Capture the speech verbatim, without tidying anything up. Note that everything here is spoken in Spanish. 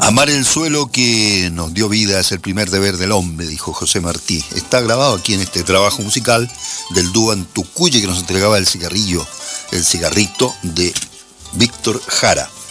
Amar el suelo que nos dio vida es el primer deber del hombre, dijo José Martí. Está grabado aquí en este trabajo musical del dúo Antucuye que nos entregaba el cigarrillo, el cigarrito de Víctor Jara.